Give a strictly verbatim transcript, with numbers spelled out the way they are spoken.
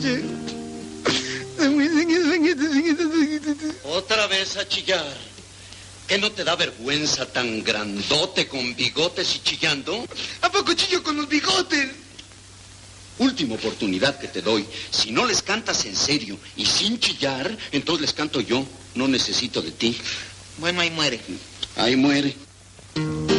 Otra vez a chillar. ¿Qué no te da vergüenza tan grandote con bigotes y chillando? ¿A poco chillo con los bigotes? Última oportunidad que te doy. Si no les cantas en serio y sin chillar, entonces les canto yo. No necesito de ti. Bueno, ahí muere. Ahí muere.